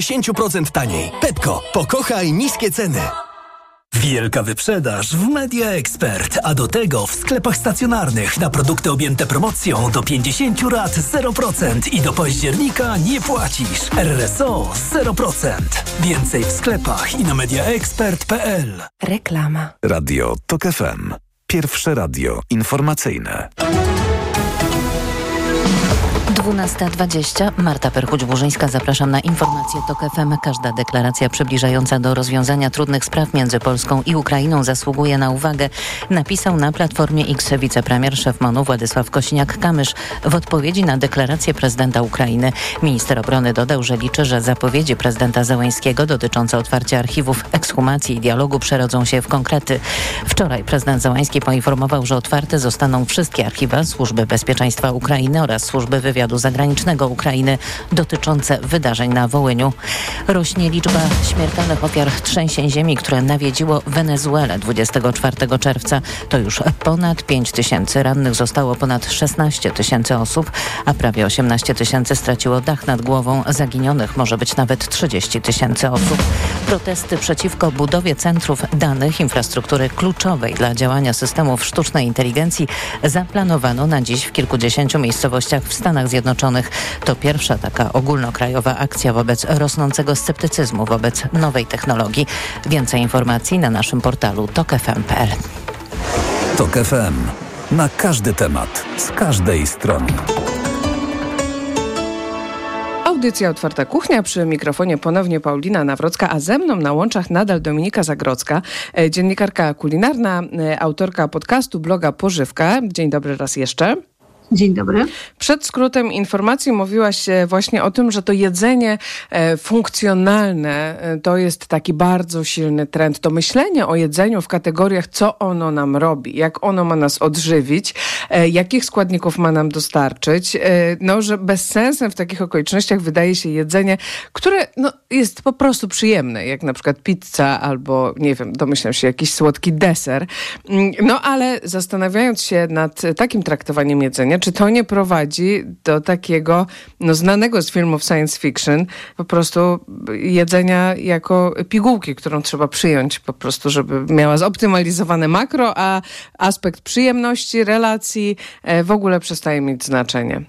10% taniej. Pepko, pokochaj niskie ceny. Wielka wyprzedaż w Media Expert, a do tego w sklepach stacjonarnych na produkty objęte promocją do 50 rat 0% i do października nie płacisz. RRSO 0%. Więcej w sklepach i na mediaexpert.pl. Reklama. Radio TOK FM. Pierwsze radio informacyjne. 12:20. Marta Perchuć-Burzyńska. Zapraszam na informacje TOK FM. Każda deklaracja przybliżająca do rozwiązania trudnych spraw między Polską i Ukrainą zasługuje na uwagę. Napisał na Platformie X wicepremier, szef MON-u Władysław Kosiniak-Kamysz w odpowiedzi na deklarację prezydenta Ukrainy. Minister obrony dodał, że liczy, że zapowiedzi prezydenta Zełenskiego dotyczące otwarcia archiwów, ekshumacji i dialogu przerodzą się w konkrety. Wczoraj prezydent Zełenski poinformował, że otwarte zostaną wszystkie archiwa Służby Bezpieczeństwa Ukrainy oraz Służby Wywiadu Zagranicznego Ukrainy dotyczące wydarzeń na Wołyniu. Rośnie liczba śmiertelnych ofiar trzęsień ziemi, które nawiedziło Wenezuelę 24 czerwca. To już ponad 5 tysięcy. Rannych zostało ponad 16 tysięcy osób, a prawie 18 tysięcy straciło dach nad głową. Zaginionych może być nawet 30 tysięcy osób. Protesty przeciwko budowie centrów danych, infrastruktury kluczowej dla działania systemów sztucznej inteligencji zaplanowano na dziś w kilkudziesięciu miejscowościach w Stanach Zjednoczonych. To pierwsza taka ogólnokrajowa akcja wobec rosnącego sceptycyzmu wobec nowej technologii. Więcej informacji na naszym portalu tokfm.pl. TOK FM. Na każdy temat, z każdej strony. Audycja Otwarta Kuchnia, przy mikrofonie ponownie Paulina Nawrocka, a ze mną na łączach nadal Dominika Zagrodzka, dziennikarka kulinarna, autorka podcastu, bloga Pożywka. Dzień dobry raz jeszcze. Dzień dobry. Przed skrótem informacji mówiłaś właśnie o tym, że to jedzenie funkcjonalne to jest taki bardzo silny trend. To myślenie o jedzeniu w kategoriach, co ono nam robi, jak ono ma nas odżywić, jakich składników ma nam dostarczyć. No, że bezsensem w takich okolicznościach wydaje się jedzenie, które jest po prostu przyjemne, jak na przykład pizza albo, nie wiem, domyślam się, jakiś słodki deser. No, ale zastanawiając się nad takim traktowaniem jedzenia, czy to nie prowadzi do takiego znanego z filmów science fiction po prostu jedzenia jako pigułki, którą trzeba przyjąć po prostu, żeby miała zoptymalizowane makro, a aspekt przyjemności, relacji w ogóle przestaje mieć znaczenie.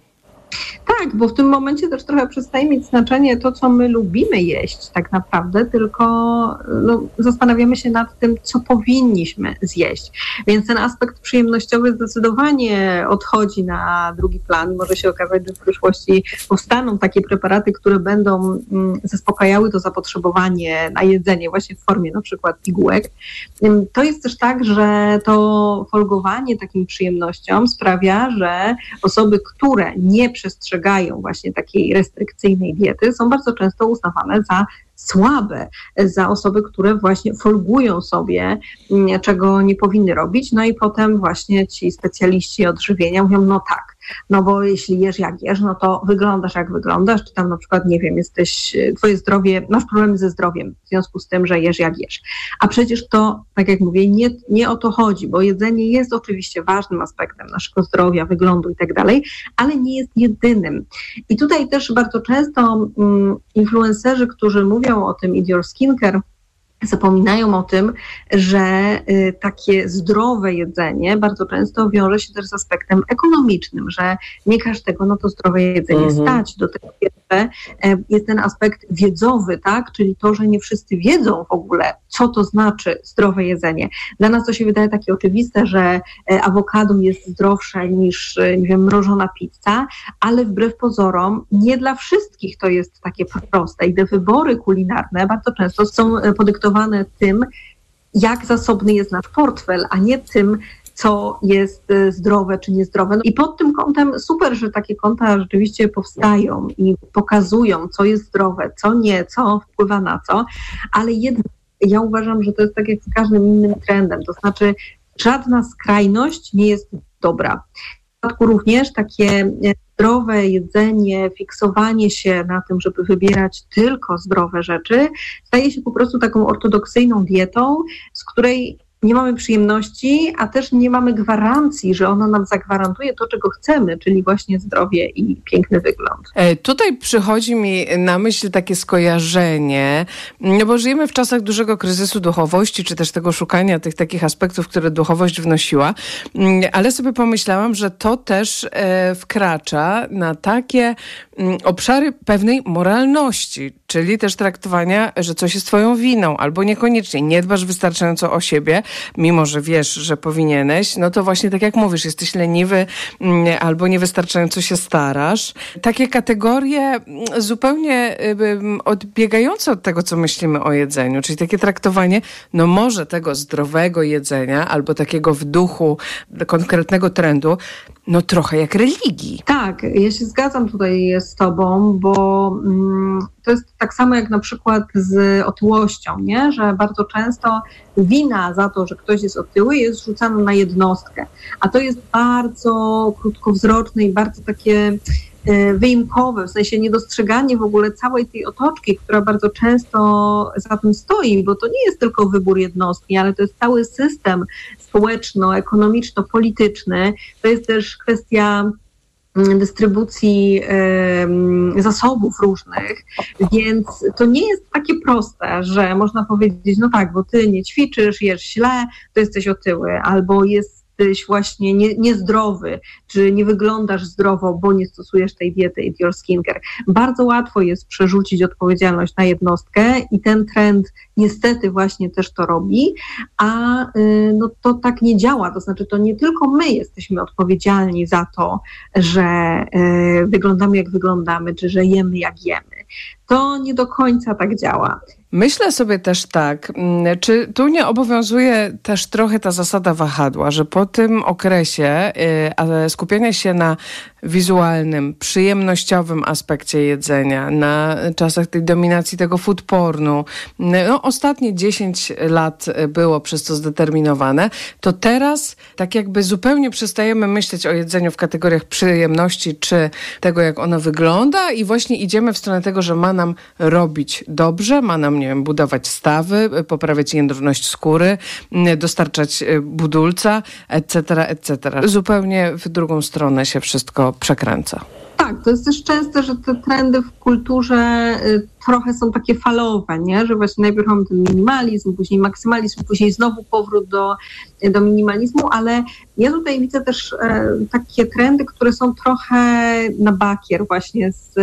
Tak, bo w tym momencie też trochę przestaje mieć znaczenie to, co my lubimy jeść tak naprawdę, tylko zastanawiamy się nad tym, co powinniśmy zjeść. Więc ten aspekt przyjemnościowy zdecydowanie odchodzi na drugi plan. Może się okazać, że w przyszłości powstaną takie preparaty, które będą zaspokajały to zapotrzebowanie na jedzenie właśnie w formie na przykład pigułek. To jest też tak, że to folgowanie takim przyjemnością sprawia, że osoby, które nie przestrzegają właśnie takiej restrykcyjnej diety, są bardzo często uznawane za słabe, za osoby, które właśnie folgują sobie, czego nie powinny robić. No i potem właśnie ci specjaliści odżywienia mówią, no tak, no bo jeśli jesz jak jesz, no to wyglądasz jak wyglądasz, czy tam na przykład, nie wiem, twoje zdrowie, masz problemy ze zdrowiem w związku z tym, że jesz jak jesz. A przecież to, tak jak mówię, nie o to chodzi, bo jedzenie jest oczywiście ważnym aspektem naszego zdrowia, wyglądu i tak dalej, ale nie jest jedynym. I tutaj też bardzo często influencerzy, którzy mówią o tym Eat Your Skincare, zapominają o tym, że takie zdrowe jedzenie bardzo często wiąże się też z aspektem ekonomicznym, że nie każdego to zdrowe jedzenie stać. Do tego jeszcze jest ten aspekt wiedzowy, tak? Czyli to, że nie wszyscy wiedzą w ogóle, co to znaczy zdrowe jedzenie. Dla nas to się wydaje takie oczywiste, że awokado jest zdrowsze niż, nie wiem, mrożona pizza, ale wbrew pozorom nie dla wszystkich to jest takie proste i te wybory kulinarne bardzo często są podyktowane tym, jak zasobny jest nasz portfel, a nie tym, co jest zdrowe czy niezdrowe. I pod tym kątem super, że takie konta rzeczywiście powstają i pokazują, co jest zdrowe, co nie, co wpływa na co, ale jednak ja uważam, że to jest tak jak z każdym innym trendem, to znaczy żadna skrajność nie jest dobra. W przypadku również takie zdrowe jedzenie, fiksowanie się na tym, żeby wybierać tylko zdrowe rzeczy, staje się po prostu taką ortodoksyjną dietą, z której nie mamy przyjemności, a też nie mamy gwarancji, że ona nam zagwarantuje to, czego chcemy, czyli właśnie zdrowie i piękny wygląd. Tutaj przychodzi mi na myśl takie skojarzenie, no bo żyjemy w czasach dużego kryzysu duchowości, czy też tego szukania tych takich aspektów, które duchowość wnosiła, ale sobie pomyślałam, że to też wkracza na takie obszary pewnej moralności, czyli też traktowania, że coś jest twoją winą, albo niekoniecznie nie dbasz wystarczająco o siebie, mimo że wiesz, że powinieneś, no to właśnie tak jak mówisz, jesteś leniwy albo niewystarczająco się starasz. Takie kategorie zupełnie odbiegające od tego, co myślimy o jedzeniu, czyli takie traktowanie, no może tego zdrowego jedzenia albo takiego w duchu konkretnego trendu, no trochę jak religii. Tak, ja się zgadzam tutaj z tobą, bo to jest tak samo jak na przykład z otyłością, nie? Że bardzo często wina za to, że ktoś jest otyły, jest rzucana na jednostkę, a to jest bardzo krótkowzroczne i bardzo takie wyimkowe, w sensie niedostrzeganie w ogóle całej tej otoczki, która bardzo często za tym stoi, bo to nie jest tylko wybór jednostki, ale to jest cały system społeczno-ekonomiczno-polityczny, to jest też kwestia dystrybucji zasobów różnych, więc to nie jest takie proste, że można powiedzieć, no tak, bo ty nie ćwiczysz, jesz źle, to jesteś otyły, albo jesteś właśnie niezdrowy, czy nie wyglądasz zdrowo, bo nie stosujesz tej diety Eat Your Skincare. Bardzo łatwo jest przerzucić odpowiedzialność na jednostkę i ten trend niestety właśnie też to robi, a no to tak nie działa, to znaczy to nie tylko my jesteśmy odpowiedzialni za to, że wyglądamy jak wyglądamy, czy że jemy jak jemy. To nie do końca tak działa. Myślę sobie też tak, czy tu nie obowiązuje też trochę ta zasada wahadła, że po tym okresie skupiania się na wizualnym, przyjemnościowym aspekcie jedzenia, na czasach tej dominacji tego food pornu, no ostatnie 10 lat było przez to zdeterminowane, to teraz tak jakby zupełnie przestajemy myśleć o jedzeniu w kategoriach przyjemności, czy tego, jak ono wygląda i właśnie idziemy w stronę tego, że ma nam robić dobrze, ma nam, nie wiem, budować stawy, poprawiać jędrność skóry, dostarczać budulca, etc., etc. Zupełnie w drugą stronę się wszystko przekręca. Tak, to jest też częste, że te trendy w kulturze trochę są takie falowe, nie? Że właśnie najpierw mamy ten minimalizm, później maksymalizm, później znowu powrót do minimalizmu, ale ja tutaj widzę też takie trendy, które są trochę na bakier właśnie z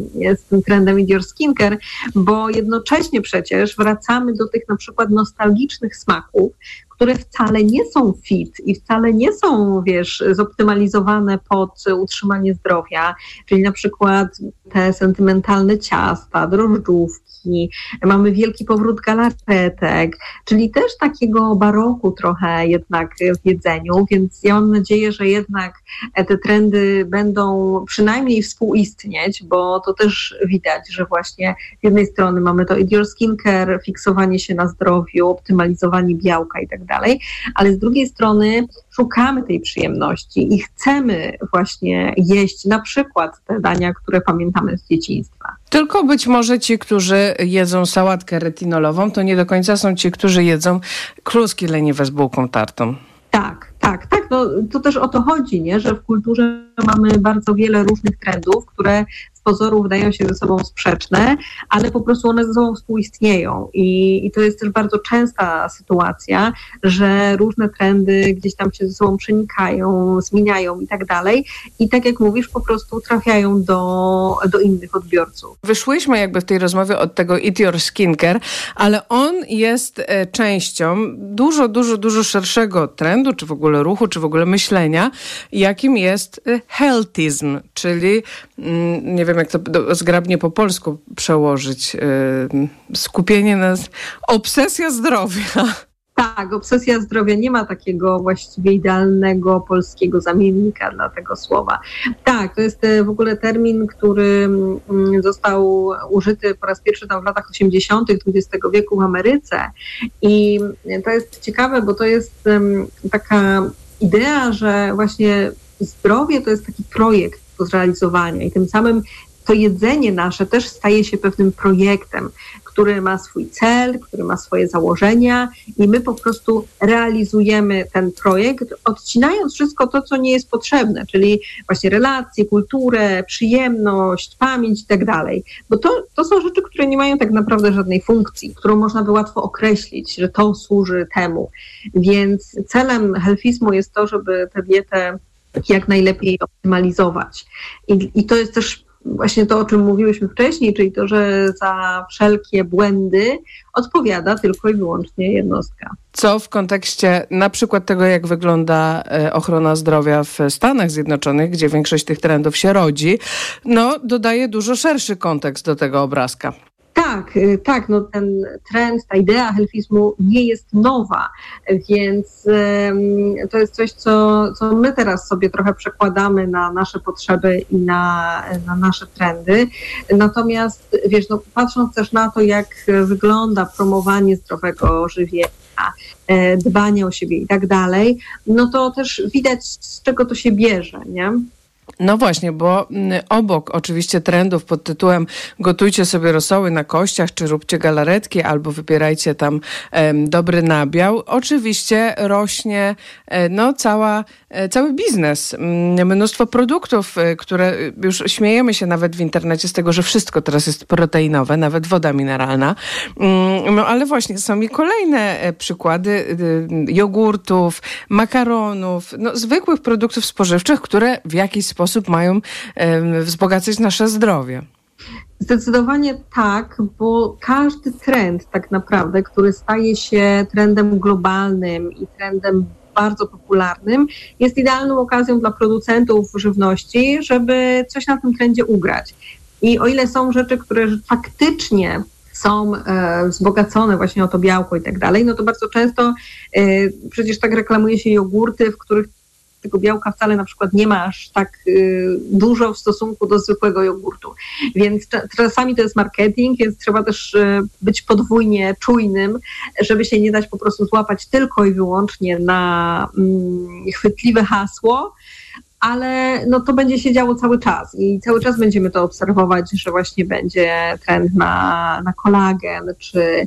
tym trendem Eat Your Skincare, bo jednocześnie przecież wracamy do tych na przykład nostalgicznych smaków, które wcale nie są fit i wcale nie są, wiesz, zoptymalizowane pod utrzymanie zdrowia, czyli na przykład te sentymentalne ciasta, drożdżówki, mamy wielki powrót galaretek, czyli też takiego baroku trochę jednak w jedzeniu, więc ja mam nadzieję, że jednak te trendy będą przynajmniej współistnieć, bo to też widać, że właśnie z jednej strony mamy to Eat Your Skincare, fiksowanie się na zdrowiu, optymalizowanie białka i tak dalej, ale z drugiej strony szukamy tej przyjemności i chcemy właśnie jeść na przykład te dania, które pamiętamy z dzieciństwa. Tylko być może ci, którzy jedzą sałatkę retinolową, to nie do końca są ci, którzy jedzą kluski leniwe z bułką tartą. Tak. No, to też o to chodzi, nie? Że w kulturze mamy bardzo wiele różnych trendów, które z pozoru wydają się ze sobą sprzeczne, ale po prostu one ze sobą współistnieją. I to jest też bardzo częsta sytuacja, że różne trendy gdzieś tam się ze sobą przenikają, zmieniają i tak dalej. I tak jak mówisz, po prostu trafiają do innych odbiorców. Wyszłyśmy jakby w tej rozmowie od tego Eat Your Skincare, ale on jest częścią dużo szerszego trendu, czy w ogóle ruchu, czy w ogóle myślenia, jakim jest healthyzm, czyli nie wiem, jak to zgrabnie po polsku przełożyć, skupienie na obsesja zdrowia. Tak, obsesja zdrowia, nie ma takiego właściwie idealnego polskiego zamiennika dla tego słowa. Tak, to jest w ogóle termin, który został użyty po raz pierwszy tam w latach 80. XX wieku w Ameryce i to jest ciekawe, bo to jest taka idea, że właśnie zdrowie to jest taki projekt do zrealizowania i tym samym to jedzenie nasze też staje się pewnym projektem, który ma swój cel, który ma swoje założenia i my po prostu realizujemy ten projekt, odcinając wszystko to, co nie jest potrzebne, czyli właśnie relacje, kulturę, przyjemność, pamięć i tak dalej. Bo to są rzeczy, które nie mają tak naprawdę żadnej funkcji, którą można by łatwo określić, że to służy temu. Więc celem healthizmu jest to, żeby tę dietę jak najlepiej optymalizować. I to jest też właśnie to, o czym mówiłyśmy wcześniej, czyli to, że za wszelkie błędy odpowiada tylko i wyłącznie jednostka. Co w kontekście na przykład tego, jak wygląda ochrona zdrowia w Stanach Zjednoczonych, gdzie większość tych trendów się rodzi, dodaje dużo szerszy kontekst do tego obrazka. Tak, ten trend, ta idea healthizmu nie jest nowa, więc to jest coś, co my teraz sobie trochę przekładamy na nasze potrzeby i na nasze trendy. Natomiast patrząc też na to, jak wygląda promowanie zdrowego żywienia, dbanie o siebie i tak dalej, to też widać, z czego to się bierze, nie? No właśnie, bo obok oczywiście trendów pod tytułem gotujcie sobie rosoły na kościach, czy róbcie galaretki, albo wybierajcie tam dobry nabiał, oczywiście rośnie cały biznes. Mnóstwo produktów, które już śmiejemy się nawet w internecie z tego, że wszystko teraz jest proteinowe, nawet woda mineralna. Ale właśnie są i kolejne przykłady jogurtów, makaronów, zwykłych produktów spożywczych, które w jakiś sposób mają wzbogacać nasze zdrowie. Zdecydowanie tak, bo każdy trend tak naprawdę, który staje się trendem globalnym i trendem bardzo popularnym, jest idealną okazją dla producentów żywności, żeby coś na tym trendzie ugrać. I o ile są rzeczy, które faktycznie są wzbogacone właśnie o to białko i tak dalej, to bardzo często przecież tak reklamuje się jogurty, w których tego białka wcale na przykład nie ma aż tak dużo w stosunku do zwykłego jogurtu. Więc czasami to jest marketing, więc trzeba też być podwójnie czujnym, żeby się nie dać po prostu złapać tylko i wyłącznie na chwytliwe hasło, ale to będzie się działo cały czas i cały czas będziemy to obserwować, że właśnie będzie trend na kolagen czy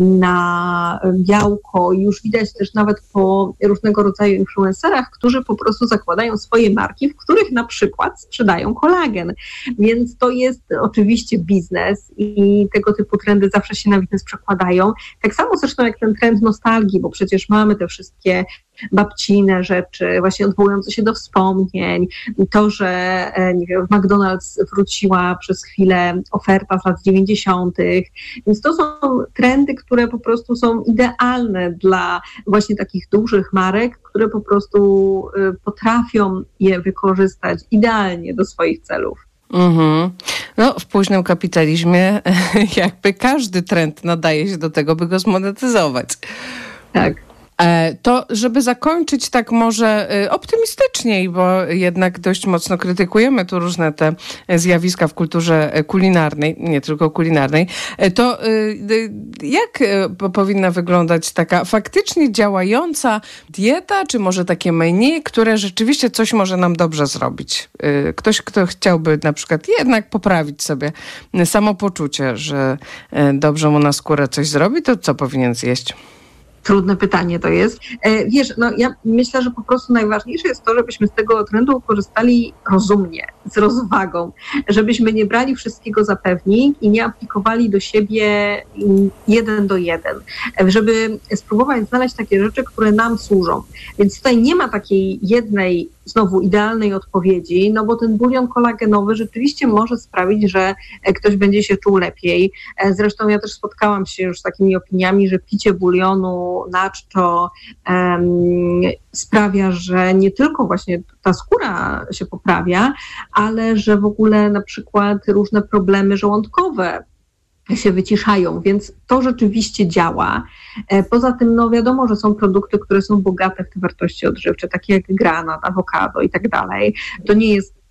na białko. I już widać też nawet po różnego rodzaju influencerach, którzy po prostu zakładają swoje marki, w których na przykład sprzedają kolagen. Więc to jest oczywiście biznes i tego typu trendy zawsze się na biznes przekładają. Tak samo zresztą jak ten trend nostalgii, bo przecież mamy te wszystkie babcine rzeczy, właśnie odwołujące się do wspomnień, to, że w McDonald's wróciła przez chwilę oferta z lat 90. Więc to są trendy, które po prostu są idealne dla właśnie takich dużych marek, które po prostu potrafią je wykorzystać idealnie do swoich celów. Mhm. W późnym kapitalizmie jakby każdy trend nadaje się do tego, by go zmonetyzować. Tak. To, żeby zakończyć tak może optymistyczniej, bo jednak dość mocno krytykujemy tu różne te zjawiska w kulturze kulinarnej, nie tylko kulinarnej, to jak powinna wyglądać taka faktycznie działająca dieta, czy może takie menu, które rzeczywiście coś może nam dobrze zrobić? Ktoś, kto chciałby na przykład jednak poprawić sobie samopoczucie, że dobrze mu na skórę coś zrobi, to co powinien zjeść? Trudne pytanie to jest. Wiesz, ja myślę, że po prostu najważniejsze jest to, żebyśmy z tego trendu korzystali rozumnie, z rozwagą, żebyśmy nie brali wszystkiego za pewnik i nie aplikowali do siebie 1 do 1, żeby spróbować znaleźć takie rzeczy, które nam służą. Więc tutaj nie ma takiej jednej znowu idealnej odpowiedzi, bo ten bulion kolagenowy rzeczywiście może sprawić, że ktoś będzie się czuł lepiej. Zresztą ja też spotkałam się już z takimi opiniami, że picie bulionu na czczo sprawia, że nie tylko właśnie ta skóra się poprawia, ale że w ogóle na przykład różne problemy żołądkowe się wyciszają, więc to rzeczywiście działa. Poza tym, wiadomo, że są produkty, które są bogate w te wartości odżywcze, takie jak granat, awokado i tak dalej. To nie jest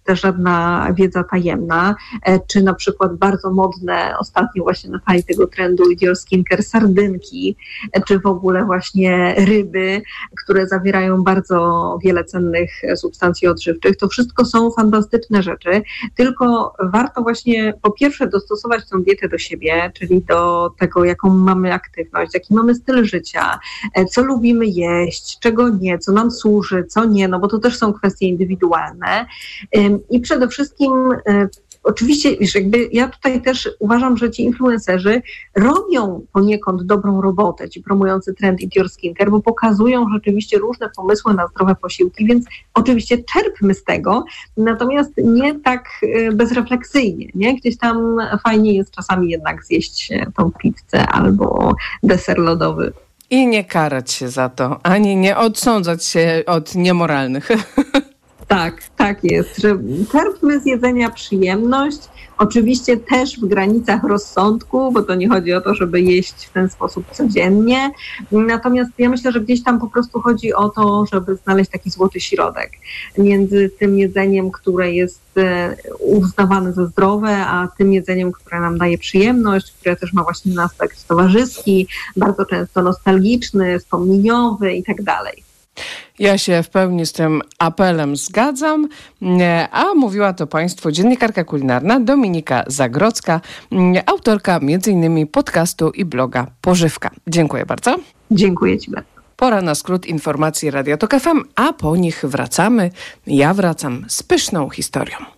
też żadna wiedza tajemna, czy na przykład bardzo modne ostatnio właśnie na fali tego trendu Your Skincare sardynki, czy w ogóle właśnie ryby, które zawierają bardzo wiele cennych substancji odżywczych. To wszystko są fantastyczne rzeczy, tylko warto właśnie po pierwsze dostosować tą dietę do siebie, czyli do tego, jaką mamy aktywność, jaki mamy styl życia, co lubimy jeść, czego nie, co nam służy, co nie, no bo to też są kwestie indywidualne. I przede wszystkim oczywiście, wiesz, jakby ja tutaj też uważam, że ci influencerzy robią poniekąd dobrą robotę, ci promujący trend Eat Your Skincare, bo pokazują rzeczywiście różne pomysły na zdrowe posiłki, więc oczywiście czerpmy z tego, natomiast nie tak bezrefleksyjnie, nie? Gdzieś tam fajnie jest czasami jednak zjeść tą pizzę albo deser lodowy. I nie karać się za to, ani nie odsądzać się od niemoralnych. Tak jest, że czerpmy z jedzenia przyjemność, oczywiście też w granicach rozsądku, bo to nie chodzi o to, żeby jeść w ten sposób codziennie, natomiast ja myślę, że gdzieś tam po prostu chodzi o to, żeby znaleźć taki złoty środek między tym jedzeniem, które jest uznawane za zdrowe, a tym jedzeniem, które nam daje przyjemność, które też ma właśnie ten aspekt towarzyski, bardzo często nostalgiczny, wspomnieniowy i tak dalej. Ja się w pełni z tym apelem zgadzam, a mówiła to Państwu dziennikarka kulinarna Dominika Zagrodzka, autorka m.in. podcastu i bloga Pożywka. Dziękuję bardzo. Dziękuję Ci bardzo. Pora na skrót informacji Radia Tok FM, a po nich wracamy. Ja wracam z pyszną historią.